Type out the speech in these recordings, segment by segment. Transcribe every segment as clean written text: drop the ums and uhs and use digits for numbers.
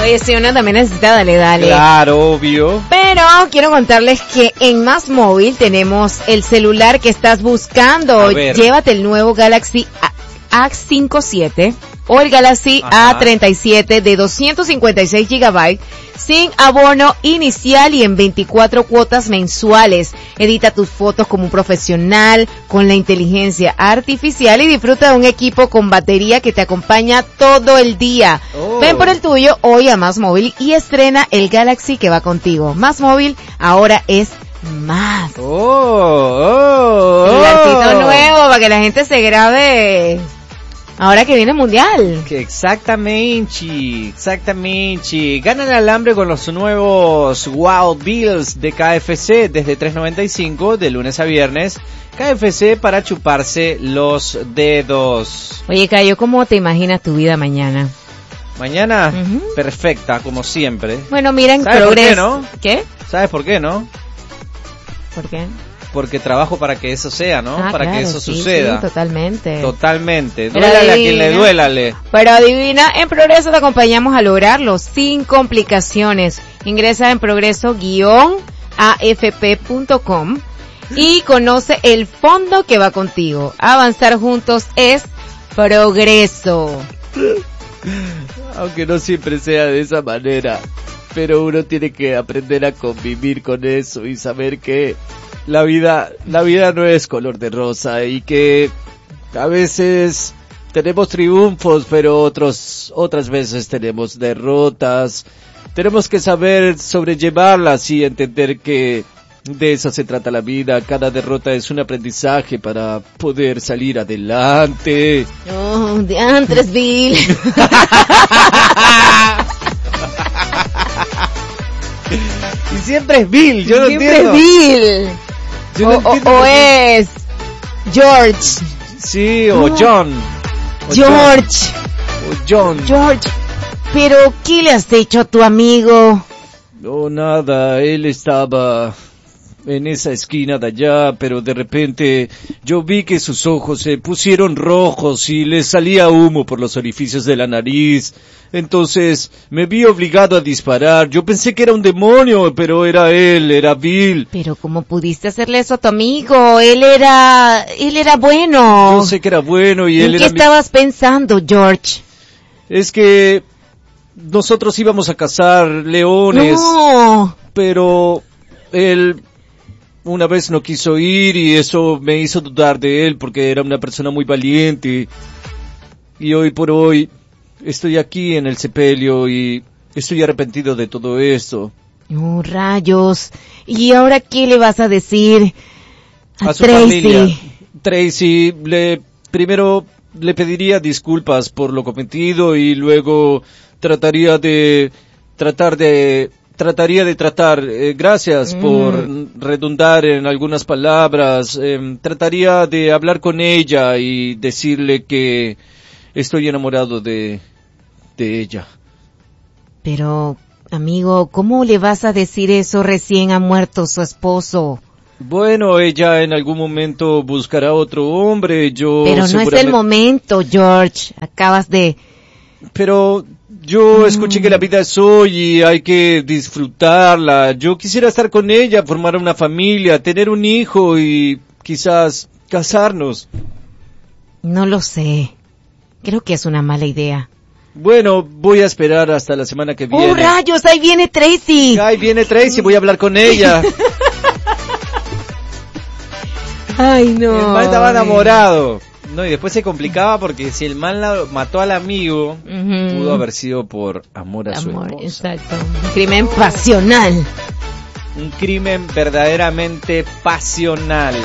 Oye, si uno también necesita, dale. Claro, obvio. Pero quiero contarles que en Más Móvil tenemos el celular que estás buscando. Llévate el nuevo Galaxy A57 o el Galaxy A37 de 256 GB sin abono inicial y en 24 cuotas mensuales. Edita tus fotos como un profesional con la inteligencia artificial y disfruta de un equipo con batería que te acompaña todo el día. Ven por el tuyo hoy a Más Móvil y estrena el Galaxy que va contigo. Más Móvil ahora es más. Celularcito nuevo para que la gente se grabe. Ahora que viene el mundial. Exactamente. Ganan al hambre con los nuevos Wild Bills de KFC desde $3.95 de lunes a viernes. KFC para chuparse los dedos. Oye, Cayo, ¿cómo te imaginas tu vida mañana? Mañana, perfecta, como siempre. Bueno, mira, en progreso. ¿Por qué, no? ¿Qué? ¿Sabes por qué, no? ¿Por qué? Porque trabajo para que eso sea, ¿no? Para que eso suceda. Sí, totalmente. Duélale a quien le duélale. Pero adivina, en Progreso te acompañamos a lograrlo sin complicaciones. Ingresa en progreso-afp.com y conoce el fondo que va contigo. Avanzar juntos es progreso. Aunque no siempre sea de esa manera, pero uno tiene que aprender a convivir con eso y saber que la vida no es color de rosa y que a veces tenemos triunfos, pero otras veces tenemos derrotas. Tenemos que saber sobrellevarlas y entender que de eso se trata la vida. Cada derrota es un aprendizaje para poder salir adelante. Oh, diantres, Bill. Y siempre es Bill, yo no entiendo. Siempre es Bill. O es George. Sí, o John. George. O John. George. Pero, ¿qué le has hecho a tu amigo? No, nada, él estaba en esa esquina de allá, pero de repente yo vi que sus ojos se pusieron rojos y le salía humo por los orificios de la nariz. Entonces me vi obligado a disparar. Yo pensé que era un demonio, pero era él, era Bill. Pero ¿cómo pudiste hacerle eso a tu amigo? Él era bueno. Yo sé que era bueno y él era... ¿En qué estabas pensando, George? Es que nosotros íbamos a cazar leones. No. Pero él una vez no quiso ir y eso me hizo dudar de él porque era una persona muy valiente. Y hoy por hoy estoy aquí en el sepelio y estoy arrepentido de todo esto. Oh, rayos. ¿Y ahora qué le vas a decir a su Tracy? Familia? Tracy, primero le pediría disculpas por lo cometido y luego trataría de tratar, gracias por redundar en algunas palabras, trataría de hablar con ella y decirle que estoy enamorado de ella. Pero, amigo, ¿cómo le vas a decir eso recién ha muerto su esposo? Bueno, ella en algún momento buscará otro hombre, Pero no es el momento, George, acabas de... Pero yo escuché que la vida es hoy y hay que disfrutarla. Yo quisiera estar con ella, formar una familia, tener un hijo y quizás casarnos. No lo sé. Creo que es una mala idea. Bueno, voy a esperar hasta la semana que viene. ¡Oh, rayos! ¡Ahí viene Tracy! ¡Ahí viene Tracy! Voy a hablar con ella. ¡Ay, no! El man estaba enamorado. No, y después se complicaba porque si el man mató al amigo, pudo haber sido por amor a su esposa. Exacto. Un crimen pasional. Un crimen verdaderamente pasional.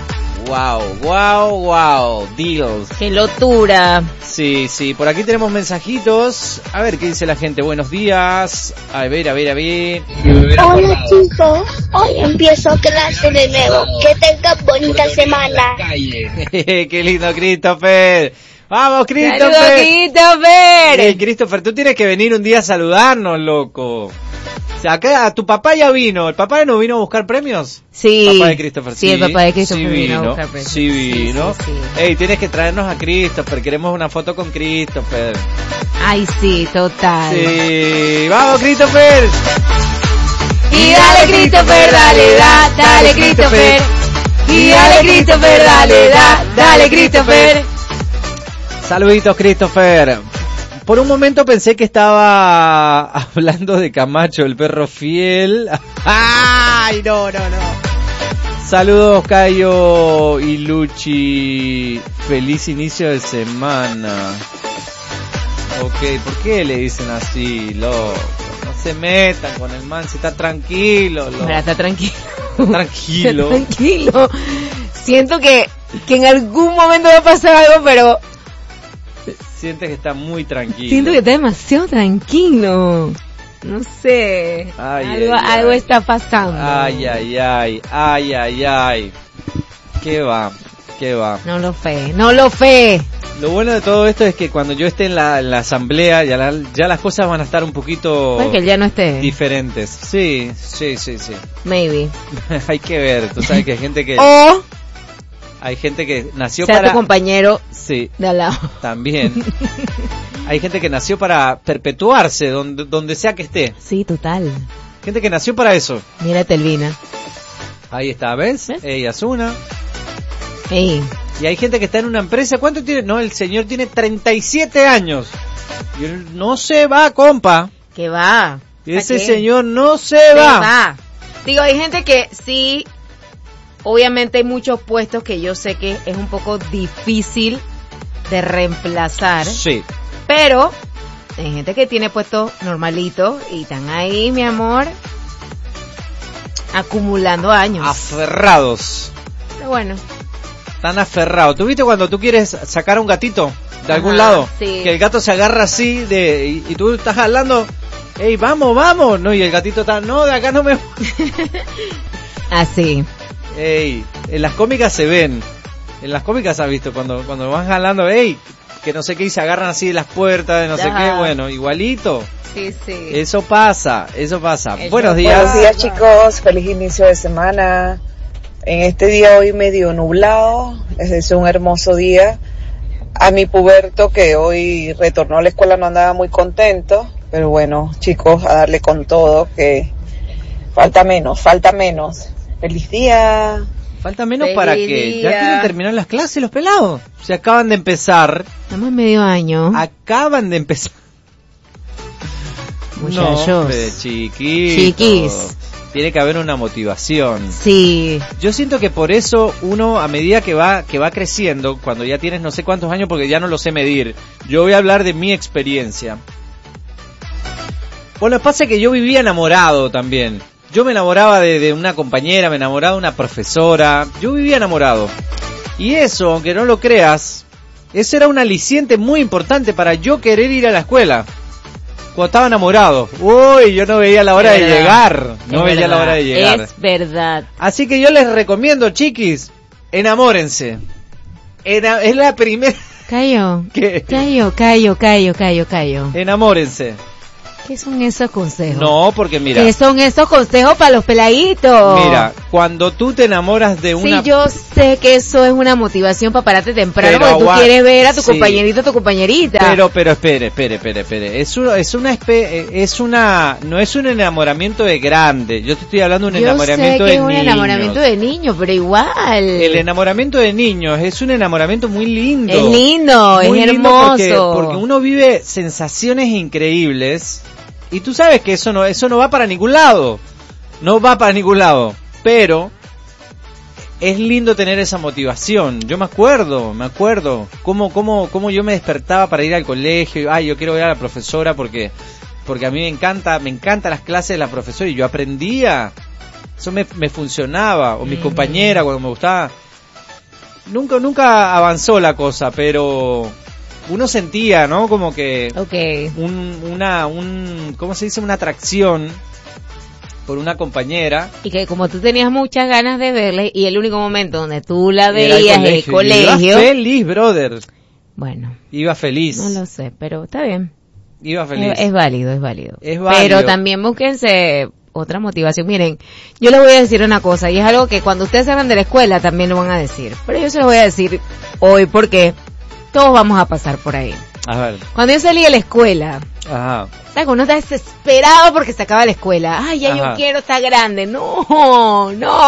Wow, Deals. ¡Qué locura! Sí, por aquí tenemos mensajitos. A ver qué dice la gente. Buenos días. A ver. Hola chicos, hoy empiezo clase de nuevo. Que tengan bonita semana. Qué lindo, Christopher. Vamos, Christopher. ¡Saludos, Christopher! Christopher, tú tienes que venir un día a saludarnos, loco. Acá tu papá ya vino. ¿El papá no vino a buscar premios? Sí. Papá de Christopher. Sí, el papá de Christopher vino a buscar premios. Sí vino. Sí. Ey, tienes que traernos a Christopher. Queremos una foto con Christopher. Ay, sí, total. Sí. ¡Vamos, Christopher! Y dale, Christopher, dale, Christopher. Y dale, Christopher, dale, Christopher. Saluditos, Christopher. Por un momento pensé que estaba hablando de Camacho, el perro fiel. ¡Ay, no! Saludos, Cayo y Luchi. Feliz inicio de semana. Ok, ¿por qué le dicen así, loco? No se metan con el man, si está tranquilo, loco. Mira, está tranquilo. Tranquilo. Está tranquilo. Siento que en algún momento va a pasar algo, pero... Siente que está muy tranquilo. Siento que está demasiado tranquilo. No sé. Algo está pasando. Ay. ¿Qué va? No lo fe. Lo bueno de todo esto es que cuando yo esté en la asamblea ya las cosas van a estar un poquito que él ya no esté diferentes. Sí. Maybe. Hay que ver, tú sabes que hay gente que hay gente que nació sea para tu compañero sí, de al lado. También. Hay gente que nació para perpetuarse donde sea que esté. Sí, total. Gente que nació para eso. Mira Telvina. Ahí está, ¿ves? Ella es una. Ey. Y hay gente que está en una empresa. ¿Cuánto tiene? No, el señor tiene 37 años. Y él no se va, compa. ¿Qué va? Y ese señor no se va. Digo, hay gente que sí, obviamente hay muchos puestos que yo sé que es un poco difícil de reemplazar. Sí. Pero hay gente que tiene puestos normalitos y están ahí, mi amor, acumulando años. Aferrados. Pero bueno. Están aferrados. ¿Tú viste cuando tú quieres sacar a un gatito de algún lado? Sí. Que el gato se agarra así y tú estás hablando, ¡ey, vamos! No, y el gatito está, no, de acá no me... Así. Ey, en las cómicas se ven. En las cómicas has visto cuando van jalando, ¡ey! Que no sé qué, y se agarran así de las puertas, de no sé qué, bueno, igualito. Sí. Eso pasa. Buenos días. Buenos días, chicos, feliz inicio de semana. En este día hoy medio nublado, es un hermoso día. A mi puberto que hoy retornó a la escuela no andaba muy contento, pero bueno, chicos, a darle con todo, que falta menos. Feliz día. Falta menos para que ya quieren terminar las clases los pelados. Se acaban de empezar. Estamos en medio año. Acaban de empezar. Muchachos. No, chiquis. Tiene que haber una motivación. Sí. Yo siento que por eso uno, a medida que va creciendo, cuando ya tienes no sé cuántos años, porque ya no lo sé medir, yo voy a hablar de mi experiencia. Bueno, pasa que yo vivía enamorado también. Yo me enamoraba de una compañera, me enamoraba de una profesora. Yo vivía enamorado. Y eso, aunque no lo creas, eso era un aliciente muy importante para yo querer ir a la escuela. Cuando estaba enamorado. Uy, yo no veía la hora de llegar. Es verdad. Así que yo les recomiendo, chiquis, enamórense. Es la primera... Callo. ¿Qué? Callo. Enamórense. ¿Qué son esos consejos? No, porque mira... ¿Qué son esos consejos para los peladitos? Mira, cuando tú te enamoras de una... Sí, yo sé que eso es una motivación para pararte temprano, porque tú quieres ver a tu compañerito, a tu compañerita. Pero espere. No es un enamoramiento de grande. Yo te estoy hablando de un enamoramiento de niños. Yo sé que es un enamoramiento de niños, pero igual. El enamoramiento de niños es un enamoramiento muy lindo. Es lindo, es hermoso. Porque uno vive sensaciones increíbles. Y tú sabes que eso no va para ningún lado. No va para ningún lado. Pero es lindo tener esa motivación. Yo me acuerdo cómo yo me despertaba para ir al colegio. Ay, yo quiero ver a la profesora porque a mí me encanta las clases de la profesora y yo aprendía. Eso me funcionaba. O mi compañera cuando me gustaba. Nunca avanzó la cosa, pero uno sentía, ¿no? Como que ¿cómo se dice? Una atracción por una compañera. Y que como tú tenías muchas ganas de verla y el único momento donde tú la veías en el colegio. Iba feliz, brother. Bueno. Iba feliz. No lo sé, pero está bien. Iba feliz. Es válido. Pero también búsquense otra motivación. Miren, yo les voy a decir una cosa, y es algo que cuando ustedes salgan de la escuela también lo van a decir. Pero yo se lo voy a decir hoy porque todos vamos a pasar por ahí. A ver. Cuando yo salí de la escuela, Ajá. ¿sabes? Uno está desesperado porque se acaba la escuela. Ay, ya yo quiero estar grande. No.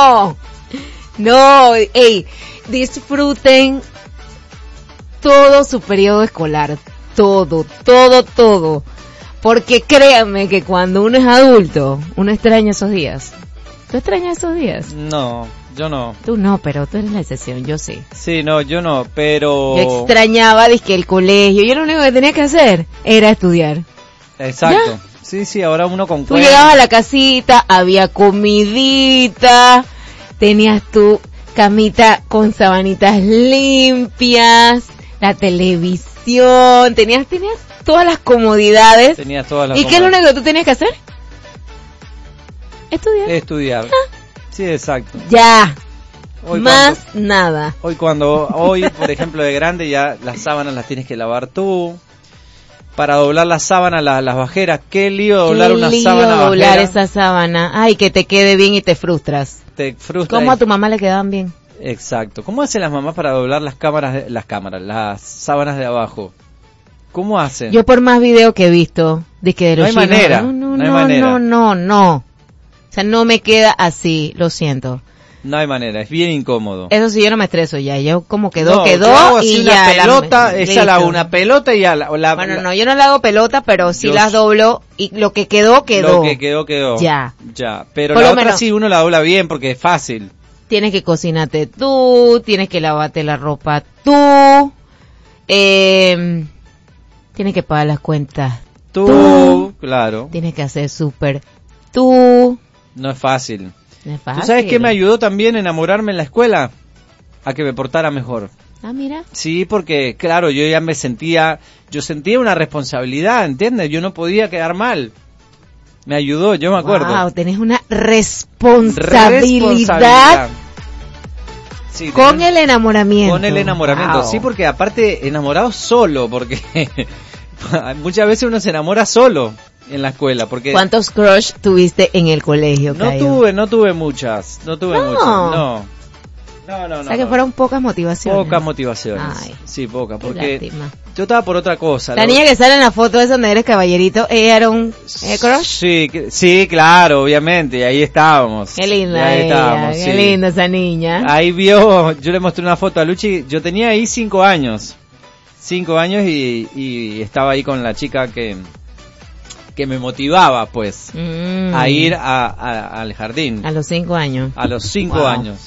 Ey, disfruten todo su periodo escolar. Todo. Porque créanme que cuando uno es adulto, uno extraña esos días. ¿Tú extrañas esos días? No, yo no. Tú no, pero tú eres la excepción, yo sí. Sí, no, yo no, pero... Yo extrañaba, dizque el colegio. Yo lo único que tenía que hacer era estudiar. Exacto. ¿Ya? Sí, ahora uno con Tú llegabas a la casita, había comidita, tenías tu camita con sabanitas limpias, la televisión, tenías todas las comodidades. Tenías todas las ¿Y qué es lo único que tú tenías que hacer? Estudiar. Sí, exacto. Ya. Nada. Hoy, por ejemplo, de grande ya las sábanas las tienes que lavar tú. Para doblar las sábanas, las bajeras. Qué lío doblar una sábana bajera. Doblar esa sábana. Ay, que te quede bien y te frustras. ¿Cómo a tu mamá le quedaban bien? Exacto. ¿Cómo hacen las mamás para doblar las sábanas de abajo? ¿Cómo hacen? Yo por más video que he visto, de que de los no hay chinos, manera. No. O sea, no me queda así, lo siento. No hay manera, es bien incómodo. Eso sí, yo no me estreso ya. Yo como quedó y ya. Esa la hago una pelota y ya bueno, no, yo no la hago pelota, pero sí las doblo y lo que quedó. Lo que quedó. Ya. Pero por la otra sí uno la dobla bien porque es fácil. Tienes que cocinarte tú, tienes que lavarte la ropa tú, tienes que pagar las cuentas tú, claro. Tienes que hacer súper tú. No es fácil. ¿Tú sabes qué me ayudó también a enamorarme en la escuela? A que me portara mejor. Ah, mira. Sí, porque, claro, yo sentía una responsabilidad, ¿entiendes? Yo no podía quedar mal. Me ayudó, yo me acuerdo. Wow, tenés una responsabilidad. Sí, con el enamoramiento. Con el enamoramiento, wow. Sí, porque aparte, enamorado solo, porque muchas veces uno se enamora solo en la escuela, porque... ¿Cuántos crush tuviste en el colegio, Caio? No tuve muchas, no. O sea, que fueron pocas motivaciones. Pocas motivaciones. Ay, sí, pocas, porque yo estaba por otra cosa. La niña que sale en la foto esa donde eres caballerito, ¿ella era un crush? Sí, claro, obviamente, y ahí estábamos. Qué linda qué linda esa niña. Ahí yo le mostré una foto a Luchi, yo tenía ahí 5 años. 5 años y estaba ahí con la chica que me motivaba, pues, a ir al jardín. A los 5 años. A los 5 años.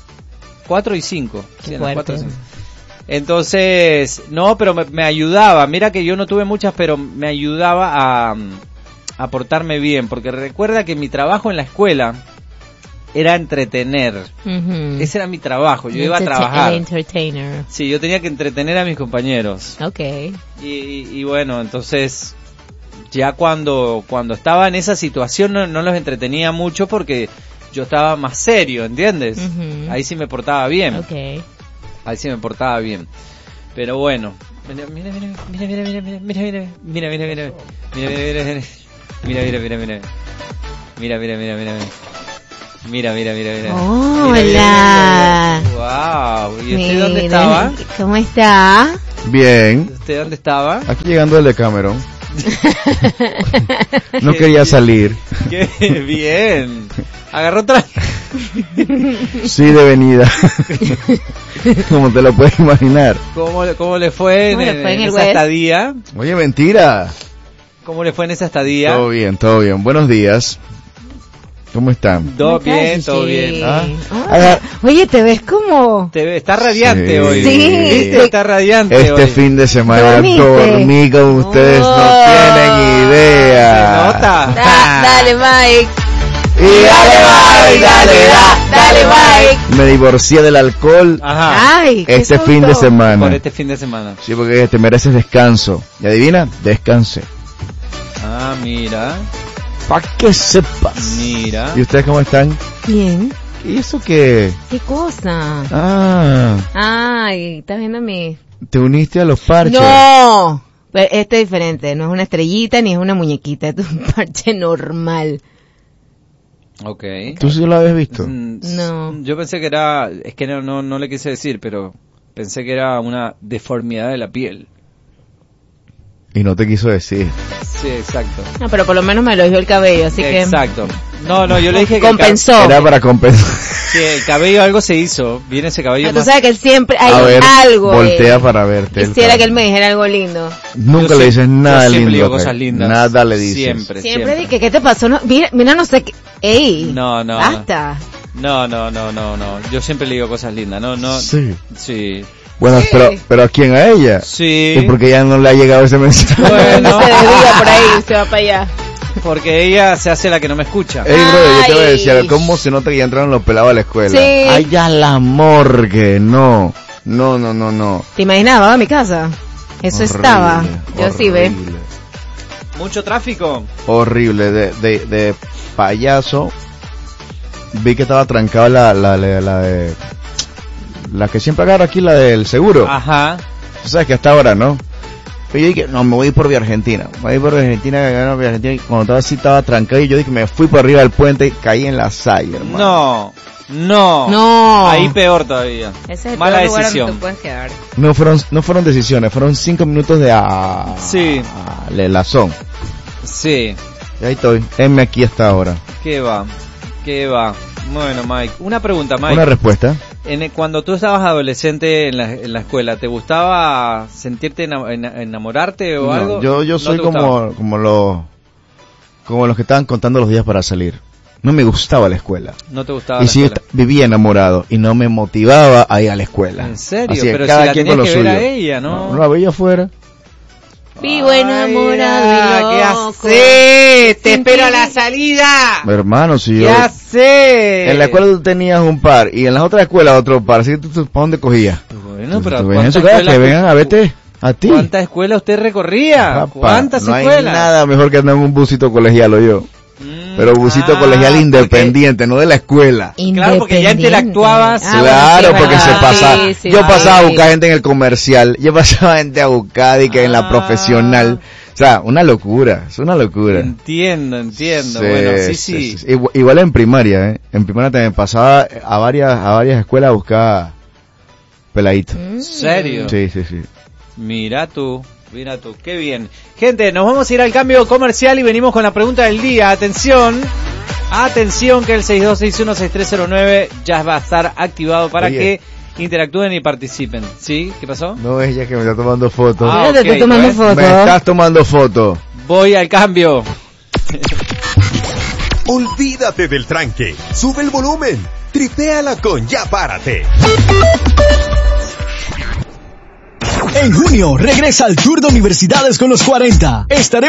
4 y 5. Sí, 4 y 5. Entonces, no, pero me ayudaba. Mira que yo no tuve muchas, pero me ayudaba a portarme bien. Porque recuerda que mi trabajo en la escuela era entretener. Ese era mi trabajo. Yo iba a trabajar. Entertainer. Sí, yo tenía que entretener a mis compañeros. Okay. Y bueno, entonces... Ya cuando estaba en esa situación no los entretenía mucho porque yo estaba más serio, ¿entiendes? Ahí sí me portaba bien. Okay. Ahí sí me portaba bien. Pero bueno. Mira. Hola. Wow. ¿Y usted dónde estaba? ¿Cómo está? Bien. ¿Usted dónde estaba? Aquí llegando del Decameron. No quería salir. Qué bien. Agarró otra. Sí, de venida. Como te lo puedes imaginar. ¿Cómo le fue en esa estadía? Oye, mentira. ¿Cómo le fue en esa estadía? Todo bien. Buenos días. ¿Cómo están? Todo bien. Oye, te ves como... Está radiante hoy. Sí. Está radiante hoy. Este fin de semana dormí con ustedes, no tienen idea. Se nota. Dale, Mike. Y dale, Mike. Me divorcié del alcohol. Ajá. Ay, este fin de semana. Por este fin de semana. Sí, porque te mereces descanso. ¿Y adivina? Descanse. Ah, mira. Pa' que sepas. Mira. ¿Y ustedes cómo están? Bien. ¿Y eso qué? ¿Qué cosa? Ah. Ay, ¿estás viendo mi...? ¿Te uniste a los parches? No. Pero este es diferente, no es una estrellita ni es una muñequita, es un parche normal. Okay. ¿Tú sí lo habías visto? No. Yo pensé que era, es que no le quise decir, pero pensé que era una deformidad de la piel. Y no te quiso decir. Sí, exacto. No, pero por lo menos me elogió el cabello, así que... Exacto. No, yo le dije que... Compensó. Era para compensar. Sí, el cabello algo se hizo. Viene ese cabello Tú sabes que él siempre hay algo. Voltea para verte. Quisiera que él me dijera algo lindo. Nunca le dices nada lindo. Siempre digo cosas lindas. Nada le dices. Siempre dije, ¿qué te pasó? No, mira, no sé qué... ¡Ey! No. Basta. No. Yo siempre le digo cosas lindas. No. Sí. Bueno, sí. pero ¿a quién? ¿A ella? Sí. ¿Y porque ya no le ha llegado ese mensaje? Bueno. Se desvía por ahí, se va para allá. Porque ella se hace la que no me escucha. Ey, brother, yo te voy a decir, ¿cómo se nota que ya entraron los pelados a la escuela? Sí. Ay, ya la morgue, no. ¿Te imaginabas a mi casa? Eso horrible, estaba. Yo sí, ve. Mucho tráfico. Horrible, de payaso. Vi que estaba trancada la que siempre agarra aquí, la del seguro. Ajá. Tú sabes que hasta ahora, ¿no? Pero yo dije, no, me voy por Vía Argentina. Y cuando estaba así, estaba trancado y yo dije, me fui por arriba del puente y caí en la Salle, hermano. No. Ahí peor todavía. Ese es el mala peor lugar decisión. donde tú puedes quedar. No fueron decisiones, fueron 5 minutos de Sí. Lelazón. Sí. Y ahí estoy, heme aquí hasta ahora. ¿Qué va? Bueno, Mike, una pregunta, Mike. Una respuesta. Cuando tú estabas adolescente en la escuela, ¿te gustaba sentirte enamorarte o algo? Yo soy como los que estaban contando los días para salir. No me gustaba la escuela. No te gustaba y la escuela. Vivía enamorado y no me motivaba a ir a la escuela. ¿En serio? Así que pero cada si la quien tenías con lo que ver suyo. a ella, ¿no? No la veía afuera. Vivo enamorado y loco. ¿Qué haces? Te espero a la salida. Hermano, si ¿Qué yo... haces? En la escuela tú tenías un par y en las otras escuelas otro par. Así que tú ¿para dónde cogías? Bueno, pero que vengan a verte a ti. ¿Cuántas escuelas usted recorría? Papá, ¿Cuántas no escuelas? hay nada mejor que andar en un busito colegial o yo. Pero busito colegial independiente, no de la escuela. Claro, porque ya interactuabas. Claro, porque se pasa. Sí, yo pasaba a buscar gente en el comercial, yo pasaba gente a buscar y que en la profesional. O sea, una locura, es una locura. Entiendo. Sí, Bueno, sí. Igual en primaria, En primaria también pasaba a varias escuelas a buscar peladitos. ¿En serio? Sí. Mira tú, qué bien. Gente, nos vamos a ir al cambio comercial y venimos con la pregunta del día. Atención, que el 62616309 ya va a estar activado para que interactúen y participen. ¿Sí? ¿Qué pasó? No, es ella que me está tomando fotos. Te estoy tomando fotos. Me estás tomando fotos. Voy al cambio. Olvídate del tranque. Sube el volumen. Tripéala con Ya Párate. En junio regresa al Tour de Universidades con los 40. Estaremos